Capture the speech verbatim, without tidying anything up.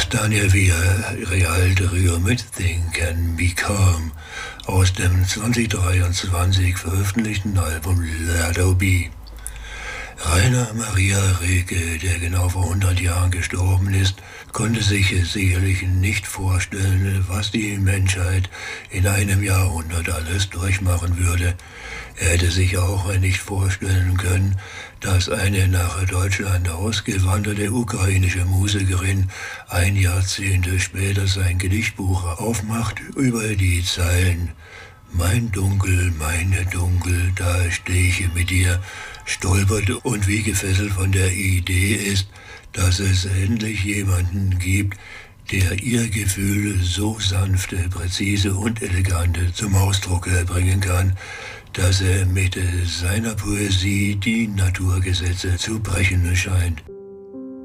Daniel Villarreal de Riomit-Thing Can Be Calm aus dem zwanzig dreiundzwanzig veröffentlichten Album Let O Be. Rainer Maria Rilke, der genau vor hundert Jahren gestorben ist, konnte sich sicherlich nicht vorstellen, was die Menschheit in einem Jahrhundert alles durchmachen würde. Er hätte sich auch nicht vorstellen können, dass eine nach Deutschland ausgewanderte ukrainische Musikerin ein Jahrzehnt später sein Gedichtbuch aufmacht über die Zeilen: Mein Dunkel, meine Dunkel, da steh ich mit dir, stolpert und wie gefesselt von der Idee ist, dass es endlich jemanden gibt, der ihr Gefühl so sanft, präzise und elegant zum Ausdruck bringen kann, dass er mit seiner Poesie die Naturgesetze zu brechen scheint.